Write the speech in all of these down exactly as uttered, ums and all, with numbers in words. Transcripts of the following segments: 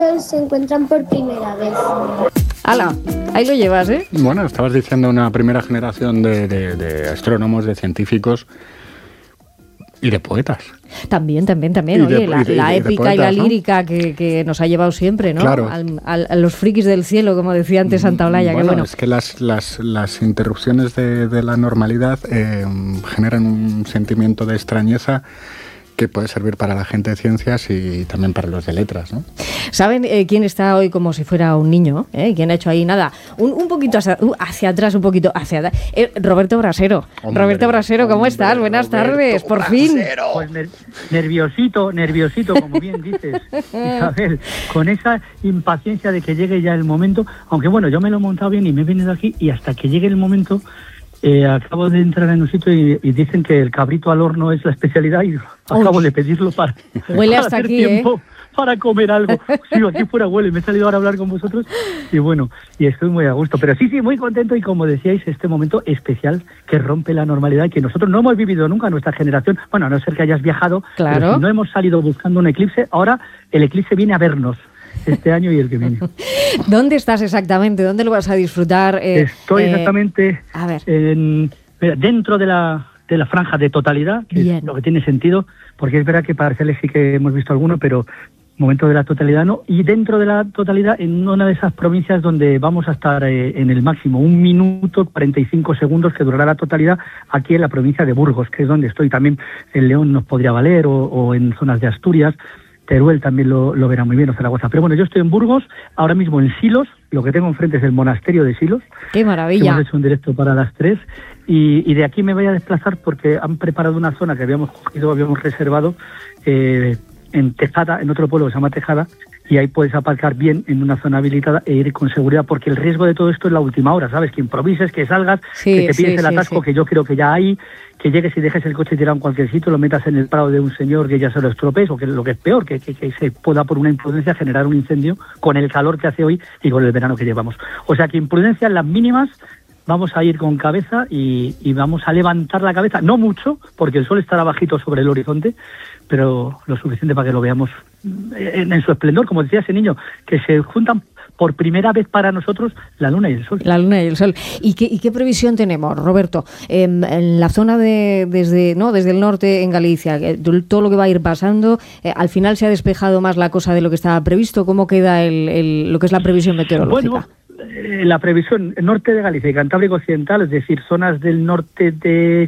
se encuentran por primera vez. ¡Hala! Ahí lo llevas, ¿eh? Bueno, estabas diciendo una primera generación de, de, de astrónomos, de científicos y de poetas. También, también, también. Y Oye, de, la, y de, la y de épica poetas, y la ¿no? lírica que, que nos ha llevado siempre, ¿no? Claro. Al, al, a los frikis del cielo, como decía antes Santa Olaya. Bueno, que bueno. es que las, las, las interrupciones de, de la normalidad eh, generan un sentimiento de extrañeza que puede servir para la gente de ciencias y también para los de letras, ¿no? ¿Saben eh, quién está hoy como si fuera un niño? ¿Eh? ¿Quién ha hecho ahí nada? Un, un poquito hacia, uh, hacia atrás, un poquito hacia atrás. Eh, Roberto Brasero. Hombre, Roberto Brasero, ¿cómo hombre, estás? Buenas Roberto tardes, por fin. Pues ner- nerviosito, nerviosito, como bien dices, Isabel, con esa impaciencia de que llegue ya el momento, aunque bueno, yo me lo he montado bien y me he venido aquí y hasta que llegue el momento... Eh, acabo de entrar en un sitio y, y dicen que el cabrito al horno es la especialidad y acabo Uy. de pedirlo para, Huele para hasta hacer aquí, tiempo ¿eh? para comer algo. Sí, aquí fuera huele, me he salido ahora a hablar con vosotros y bueno, y estoy muy a gusto. Pero sí, sí, muy contento y como decíais, este momento especial que rompe la normalidad y que nosotros no hemos vivido nunca, nuestra generación, bueno, a no ser que hayas viajado, Claro. pero si no hemos salido buscando un eclipse, ahora el eclipse viene a vernos este año y el que viene. ¿Dónde estás exactamente? ¿Dónde lo vas a disfrutar? Eh, Estoy eh, exactamente a ver. en, dentro de la, de la franja de totalidad, que Bien. es lo que tiene sentido, porque es verdad que parciales sí que hemos visto alguno, pero momento de la totalidad no. Y dentro de la totalidad, en una de esas provincias donde vamos a estar eh, en el máximo, un minuto, cuarenta y cinco segundos que durará la totalidad, aquí en la provincia de Burgos, que es donde estoy. También en León nos podría valer, o, o en zonas de Asturias. Teruel también lo, lo verá muy bien, o Zaragoza. Pero bueno, yo estoy en Burgos, ahora mismo en Silos, lo que tengo enfrente es el monasterio de Silos. ¡Qué maravilla! Hemos hecho un directo para las tres y, y de aquí me voy a desplazar porque han preparado una zona que habíamos cogido, habíamos reservado eh, en Tejada, en otro pueblo que se llama Tejada, y ahí puedes aparcar bien en una zona habilitada e ir con seguridad, porque el riesgo de todo esto es la última hora, ¿sabes? Que improvises, que salgas, Sí, que te sí, pides el sí, atasco, sí. que yo creo que ya hay, que llegues y dejes el coche tirado en cualquier sitio, lo metas en el prado de un señor que ya se lo estropees, o que lo que es peor, que, que, que se pueda por una imprudencia generar un incendio con el calor que hace hoy y con el verano que llevamos. O sea que imprudencia en las mínimas, vamos a ir con cabeza y, y vamos a levantar la cabeza, no mucho, porque el sol estará bajito sobre el horizonte, pero lo suficiente para que lo veamos en, en su esplendor, como decía ese niño, que se juntan por primera vez para nosotros la luna y el sol. La luna y el sol. ¿Y qué, y qué previsión tenemos, Roberto? En, en la zona de desde no desde el norte en Galicia, eh, todo lo que va a ir pasando, eh, al final se ha despejado más la cosa de lo que estaba previsto. ¿Cómo queda el, el, lo que es la previsión meteorológica? Bueno, eh, la previsión norte de Galicia y Cantábrico Occidental, es decir, zonas del norte de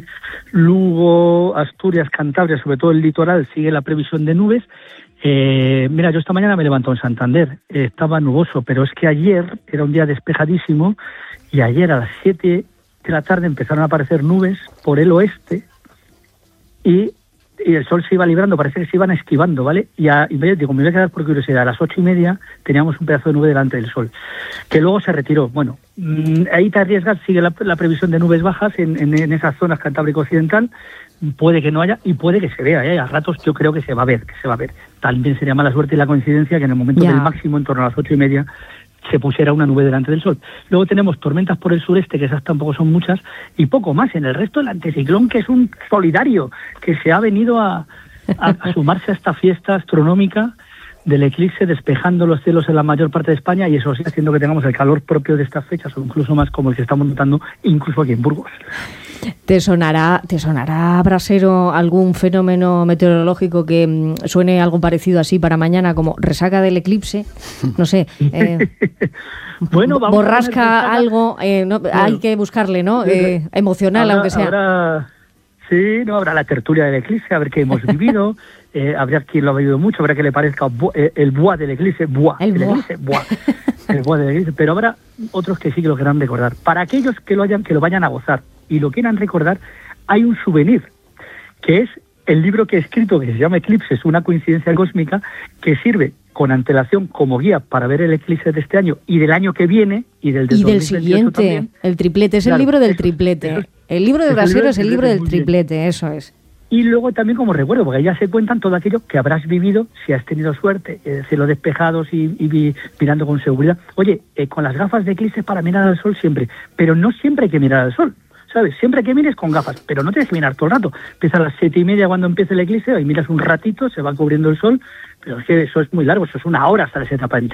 Lugo, Asturias, Cantabria, sobre todo el litoral, sigue la previsión de nubes. Eh, mira, yo esta mañana me levanto en Santander, eh, estaba nuboso, pero es que ayer era un día despejadísimo y ayer a las siete de la tarde empezaron a aparecer nubes por el oeste y, y el sol se iba librando, parece que se iban esquivando, ¿vale? Y, a, y me, digo, me voy a quedar por curiosidad, a las ocho y media teníamos un pedazo de nube delante del sol, que luego se retiró. Bueno, mmm, ahí te arriesgas, sigue la, la previsión de nubes bajas en, en, en esas zonas Cantábrico Occidental. Puede que no haya y puede que se vea, ¿eh? A ratos yo creo que se va a ver, que se va a ver. También sería mala suerte y la coincidencia que en el momento Ya. del máximo, en torno a las ocho y media, se pusiera una nube delante del sol. Luego tenemos tormentas por el sureste, que esas tampoco son muchas, y poco más. En el resto, el anticiclón, que es un solidario, que se ha venido a, a, a sumarse a esta fiesta astronómica del eclipse, despejando los cielos en la mayor parte de España, y eso sí haciendo que tengamos el calor propio de estas fechas, o incluso más como el que estamos notando incluso aquí en Burgos. ¿Te sonará, te sonará, Brasero, algún fenómeno meteorológico que mm, suene algo parecido así para mañana, como resaca del eclipse? No sé. Eh, bueno, vamos borrasca, a poner algo, eh, no, Bueno, hay que buscarle, ¿no? Eh, emocional, habrá, aunque sea. Habrá, sí, no habrá la tertulia del eclipse, a ver qué hemos vivido. eh, habrá quien lo ha vivido mucho, habrá que le parezca bu- eh, el buá del eclipse, buá, El buá. eclipse, buá. El buá del eclipse, pero habrá otros que sí que lo querrán recordar. Para aquellos que lo hayan, que lo vayan a gozar y lo quieran recordar, hay un souvenir, que es el libro que he escrito, que se llama Eclipses, una coincidencia cósmica, que sirve con antelación como guía para ver el eclipse de este año y del año que viene y del, del Y del dos mil veintiocho siguiente, también. el triplete, es Claro, el libro del eso, triplete. eso es- el libro de es el Brasero libro es el del libro del triplete, muy bien. triplete, eso es. Y luego también como recuerdo, porque ya se cuentan todo aquello que habrás vivido si has tenido suerte, eh, cielos despejados y, y vi- mirando con seguridad. Oye, eh, con las gafas de eclipse para mirar al sol siempre, pero no siempre hay que mirar al sol, ¿sabes? Siempre que mires con gafas, pero no tienes que mirar todo el rato. Empieza a las siete y media cuando empiece el eclipse y miras un ratito, se va cubriendo el sol, pero es que eso es muy largo, eso es una hora hasta esa etapa entera.